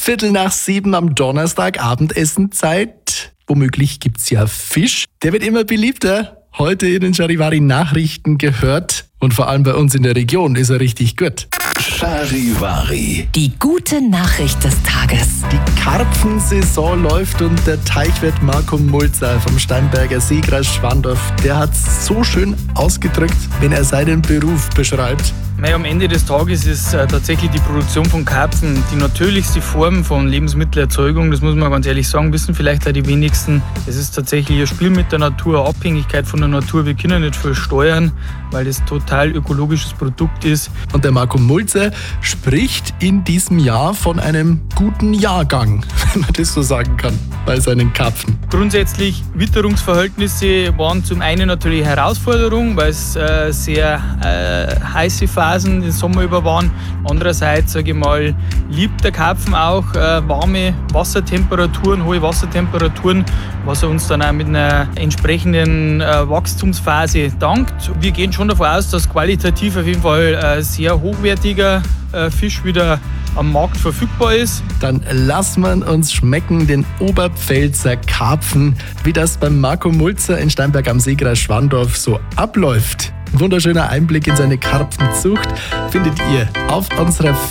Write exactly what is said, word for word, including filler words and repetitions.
Viertel nach sieben am Donnerstag, Abendessenzeit. Womöglich gibt's ja Fisch. Der wird immer beliebter. Heute in den Charivari-Nachrichten gehört. Und vor allem bei uns in der Region ist er richtig gut. Charivari. Die gute Nachricht des Tages. Die Karpfensaison läuft und der Teichwirt Marco Mulzer vom Steinberger Seekreis Schwandorf, der hat so schön ausgedrückt, wenn er seinen Beruf beschreibt. Naja, am Ende des Tages ist äh, tatsächlich die Produktion von Karpfen die natürlichste Form von Lebensmittelerzeugung. Das muss man ganz ehrlich sagen, wissen vielleicht auch die wenigsten. Es ist tatsächlich ein Spiel mit der Natur, eine Abhängigkeit von der Natur. Wir können nicht viel steuern, weil das total ökologisches Produkt ist. Und der Marco Mulzer spricht in diesem Jahr von einem guten Jahrgang, wenn man das so sagen kann, bei seinen Karpfen. Grundsätzlich, Witterungsverhältnisse waren zum einen natürlich eine Herausforderung, weil es äh, sehr äh, heiße Phasen den Sommer über waren. Andererseits, sage ich mal, liebt der Karpfen auch äh, warme Wassertemperaturen, hohe Wassertemperaturen, was er uns dann auch mit einer entsprechenden äh, Wachstumsphase dankt. Wir gehen schon davon aus, dass qualitativ auf jeden Fall äh, sehr hochwertiger äh, Fisch wieder am Markt verfügbar ist. Dann lassen wir uns schmecken, den Oberpfälzer Karpfen, wie das beim Marco Mulzer in Steinberg am Seekreis Schwandorf so abläuft. Ein wunderschöner Einblick in seine Karpfenzucht findet ihr auf unserer